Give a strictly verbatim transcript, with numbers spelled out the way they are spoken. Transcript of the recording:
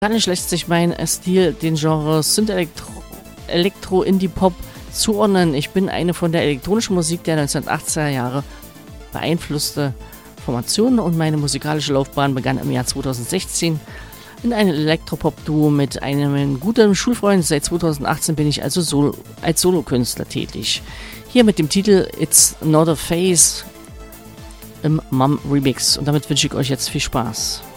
Gar nicht lässt sich mein Stil den Genres Synth-Elektro, Elektro, Indie-Pop zuordnen. Ich bin eine von der elektronischen Musik der neunzehnhundertachtziger Jahre beeinflusste Formation und meine musikalische Laufbahn begann im Jahr zweitausendsechzehn in einem Elektropop-Duo mit einem guten Schulfreund. Seit zweitausendachtzehn bin ich also Solo, als Solokünstler tätig. Hier mit dem Titel It's Not a Phase im Mum Remix. Und damit wünsche ich euch jetzt viel Spaß.